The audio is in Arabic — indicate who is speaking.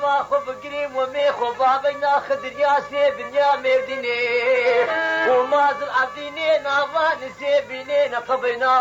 Speaker 1: ما خو بقريم ومي خو بابينا خدر يا سيبن يا مرديني ومازل عبديني نافان سيبيني نقبينا